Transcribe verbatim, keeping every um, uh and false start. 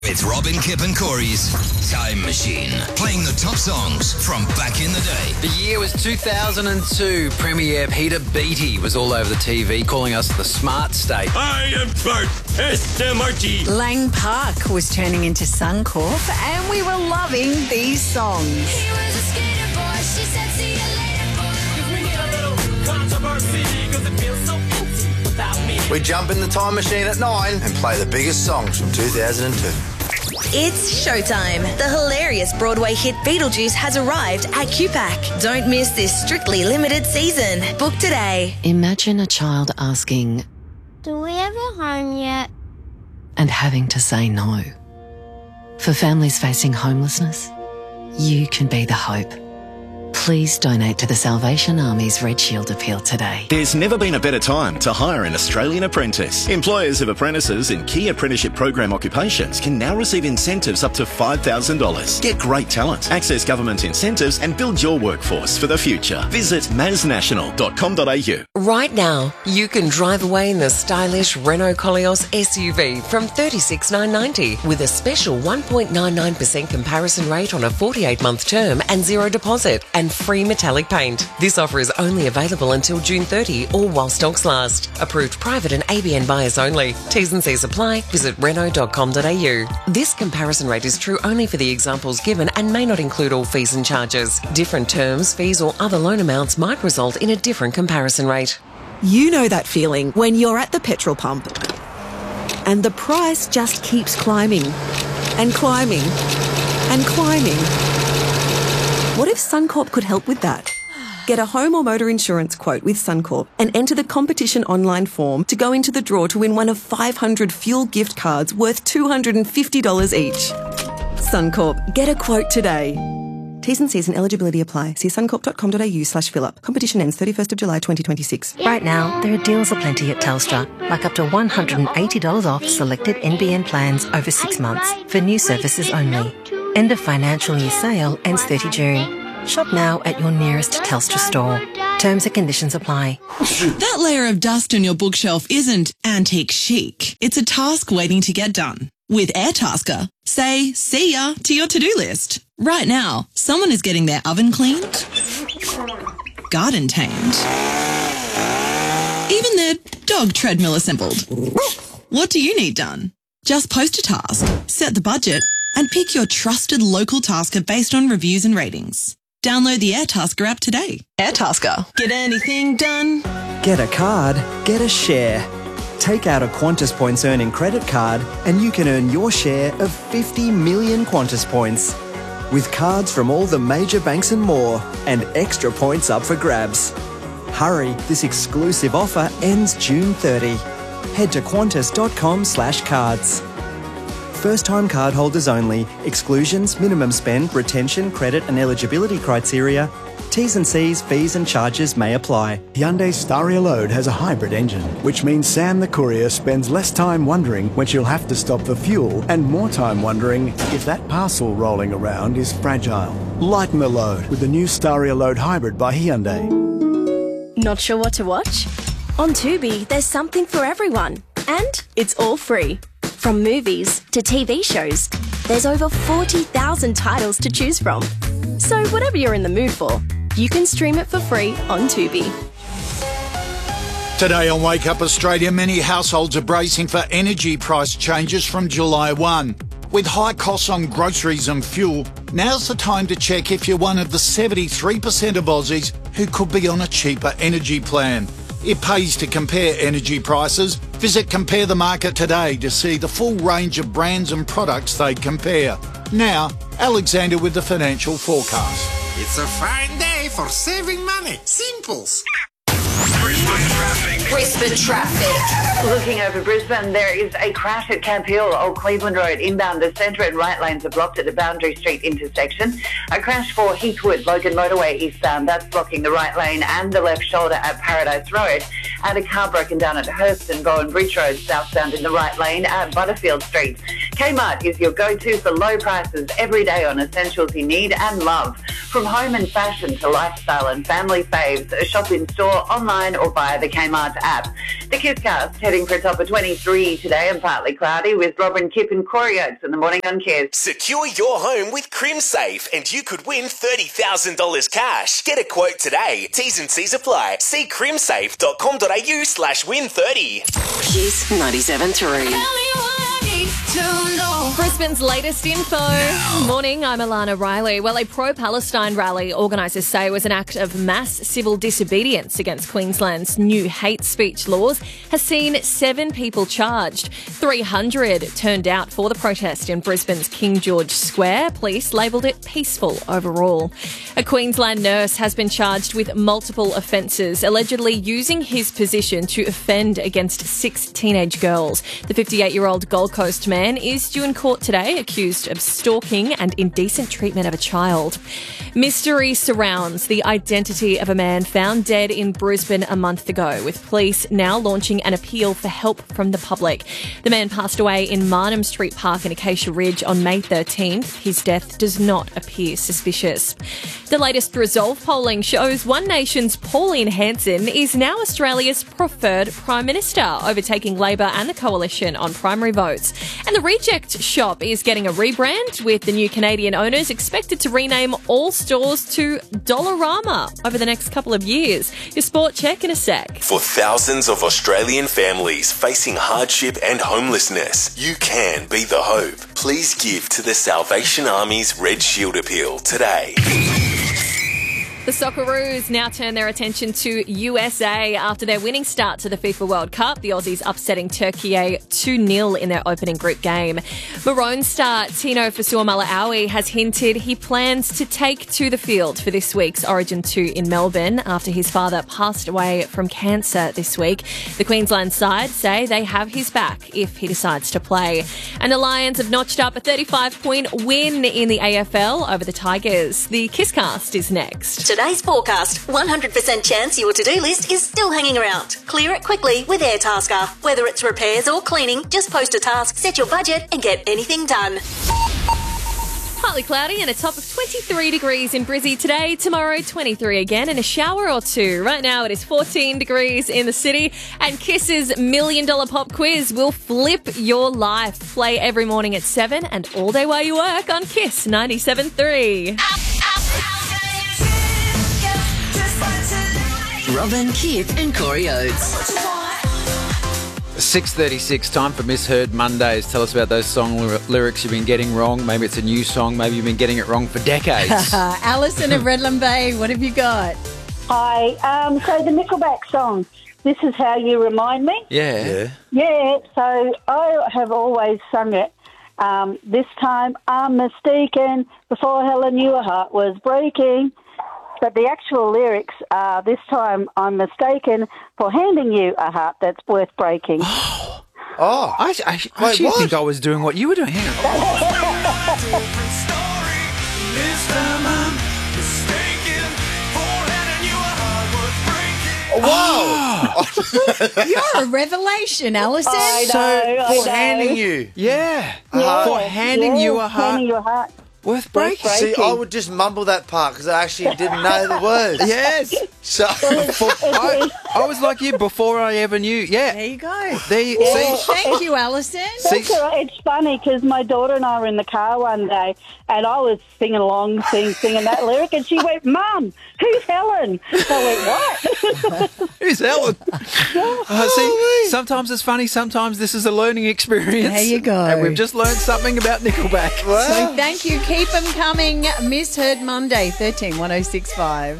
It's Robin, Kip and Corey's Time Machine, playing the top songs from back in the day. The year was two thousand two. Premier Peter Beattie was all over the T V calling us the smart state. I am smart, S M R T. Lang Park was turning into Suncorp and we were loving these songs. He was a skater boy, she said see you later boy. We need a little controversy because it feels so empty without me. We jump in the time machine at nine and play the biggest songs from two thousand two. It's showtime. The hilarious Broadway hit Beetlejuice has arrived at Q PAC. Don't miss this strictly limited season. Book today. Imagine a child asking, Do we have a home yet? and having to say no. For families facing homelessness, you can be the hope. Please donate to the Salvation Army's Red Shield appeal today. There's never been a better time to hire an Australian apprentice. Employers of apprentices in key apprenticeship program occupations can now receive incentives up to five thousand dollars. Get great talent, access government incentives and build your workforce for the future. Visit masnational dot com dot a u. Right now, you can drive away in the stylish Renault Koleos S U V from thirty-six thousand nine hundred ninety with a special one point nine nine percent comparison rate on a forty-eight month term and zero deposit and free metallic paint. This offer is only available until June thirtieth or while stocks last. Approved private and A B N buyers only. T's and C's apply. Visit renault dot com dot a u. This comparison rate is true only for the examples given and may not include all fees and charges. Different terms, fees or other loan amounts might result in a different comparison rate. You know that feeling when you're at the petrol pump and the price just keeps climbing and climbing and climbing. What if Suncorp could help with that? Get a home or motor insurance quote with Suncorp and enter the competition online form to go into the draw to win one of five hundred fuel gift cards worth two hundred fifty dollars each. Suncorp, get a quote today. T's and C's and eligibility apply. See suncorp dot com dot a u slash fill up. Competition ends thirty-first of July twenty twenty-six. Right now, there are deals aplenty at Telstra, like up to one hundred eighty dollars off selected N B N plans over six months for new services only. End of financial year sale ends thirtieth of June. Shop now at your nearest Telstra store. Terms and conditions apply. That layer of dust on your bookshelf isn't antique chic. It's a task waiting to get done. With Airtasker, say see ya to your to-do list. Right now, someone is getting their oven cleaned, garden tamed, even their dog treadmill assembled. What do you need done? Just post a task, set the budget, and pick your trusted local tasker based on reviews and ratings. Download the Airtasker app today. Airtasker. Get anything done? Get a card, get a share. Take out a Qantas Points earning credit card and you can earn your share of fifty million Qantas points. With cards from all the major banks and more, and extra points up for grabs. Hurry, this exclusive offer ends June thirtieth. Head to qantas dot com slash cards. First-time cardholders only. Exclusions, minimum spend, retention, credit and eligibility criteria. T's and C's, fees and charges may apply. Hyundai Staria Load has a hybrid engine, which means Sam the courier spends less time wondering when she'll have to stop for fuel and more time wondering if that parcel rolling around is fragile. Lighten the load with the new Staria Load Hybrid by Hyundai. Not sure what to watch? On Tubi, there's something for everyone. And it's all free. From movies to T V shows, there's over forty thousand titles to choose from. So whatever you're in the mood for, you can stream it for free on Tubi. Today on Wake Up Australia, many households are bracing for energy price changes from July first. With high costs on groceries and fuel, now's the time to check if you're one of the seventy-three percent of Aussies who could be on a cheaper energy plan. It pays to compare energy prices. Visit Compare the Market today to see the full range of brands and products they compare. Now, Alexander with the financial forecast. It's a fine day for saving money. Simples. Brisbane traffic. Brisbane traffic. Looking over Brisbane, there is a crash at Camp Hill, Old Cleveland Road, inbound. The centre and right lanes are blocked at the Boundary Street intersection. A crash for Heathwood, Logan Motorway eastbound. That's blocking the right lane and the left shoulder at Paradise Road. And a car broken down at Hurst and Bowen Bridge Road, southbound in the right lane at Butterfield Street. Kmart is your go-to for low prices every day on essentials you need and love. From home and fashion to lifestyle and family faves, shop in store, online or via the Kmart app. The Kisscast heading for a top of twenty-three today and partly cloudy with Robin, Kip and Corey Oates in the morning on Kiss. Secure your home with CrimSafe and you could win thirty thousand dollars cash. Get a quote today. T's and C's apply. See crimsafe dot com dot a u slash win thirty. Kiss ninety-seven point three. Brisbane's latest info. No. Morning, I'm Alana Riley. Well, a pro-Palestine rally organisers say was an act of mass civil disobedience against Queensland's new hate speech laws has seen seven people charged. three hundred turned out for the protest in Brisbane's King George Square. Police labelled it peaceful overall. A Queensland nurse has been charged with multiple offences, allegedly using his position to offend against six teenage girls. The fifty-eight-year-old Gold Coast man is due in court today, accused of stalking and indecent treatment of a child. Mystery surrounds the identity of a man found dead in Brisbane a month ago, with police now launching an appeal for help from the public. The man passed away in Marnham Street Park in Acacia Ridge on May thirteenth. His death does not appear suspicious. The latest Resolve polling shows One Nation's Pauline Hanson is now Australia's preferred Prime Minister, overtaking Labor and the Coalition on primary votes. And the Reject Shop is getting a rebrand, with the new Canadian owners expected to rename all stores to Dollarama over the next couple of years. Your sport check in a sec. For thousands of Australian families facing hardship and homelessness, you can be the hope. Please give to the Salvation Army's Red Shield Appeal today. The Socceroos now turn their attention to U S A after their winning start to the FIFA World Cup. The Aussies upsetting Turkey two nil in their opening group game. Maroon star Tino Fasuamala-Aui has hinted he plans to take to the field for this week's Origin two in Melbourne after his father passed away from cancer this week. The Queensland side say they have his back if he decides to play. And the Lions have notched up a thirty-five point win in the A F L over the Tigers. The Kisscast is next. Today's forecast, one hundred percent chance your to-do list is still hanging around. Clear it quickly with Airtasker. Whether it's repairs or cleaning, just post a task, set your budget and get anything done. Partly cloudy and a top of twenty-three degrees in Brizzy today. Tomorrow, twenty-three again and a shower or two. Right now, it is fourteen degrees in the city. And Kiss's Million Dollar Pop Quiz will flip your life. Play every morning at seven and all day while you work on Kiss ninety-seven point three. Robin, Kip and Corey Oates. six thirty-six, time for Misheard Mondays. Tell us about those song ly- lyrics you've been getting wrong. Maybe it's a new song. Maybe you've been getting it wrong for decades. Alison of Redland Bay, what have you got? Hi. Um, so the Nickelback song, This Is How You Remind Me. Yeah. Yeah. Yeah, so I have always sung it. Um, this time I'm mistaken. Before Helen knew her heart was breaking. But the actual lyrics are, this time I'm mistaken for handing you a heart that's worth breaking. Oh, I, I, I actually what? think I was doing what you were doing. Hang on. Wow! You're a revelation, Alison. I know, So, I for know. handing you. Yeah. Yeah, For handing yeah, you a heart. handing you a heart. Worth breaking. See, I would just mumble that part because I actually didn't know the words. Yes. So, I, I was like you before I ever knew. Yeah. There you go. There you, Yeah. see? Thank you, Alison. That's all right. It's funny because my daughter and I were in the car one day and I was singing along, sing, singing that lyric, and she went, Mum, who's Helen? I went, what? Who's Helen? Uh, see, sometimes it's funny, sometimes this is a learning experience. There you go. And we've just learned something about Nickelback. So thank you. Keep them coming. Misheard Monday, thirteen one oh six five.